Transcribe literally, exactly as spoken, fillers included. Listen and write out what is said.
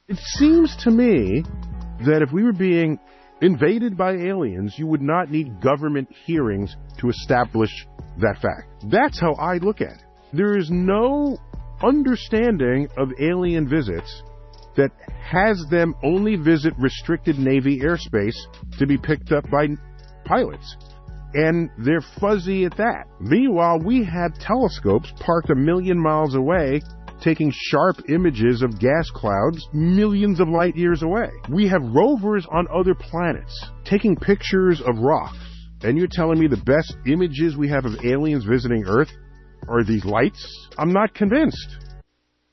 It seems to me that if we were being invaded by aliens, you would not need government hearings to establish that fact. That's how I look at it. There is no understanding of alien visits that has them only visit restricted Navy airspace to be picked up by pilots. And they're fuzzy at that. Meanwhile, we had telescopes parked a million miles away taking sharp images of gas clouds millions of light years away. We have rovers on other planets taking pictures of rocks. And you're telling me the best images we have of aliens visiting Earth are these lights? I'm not convinced.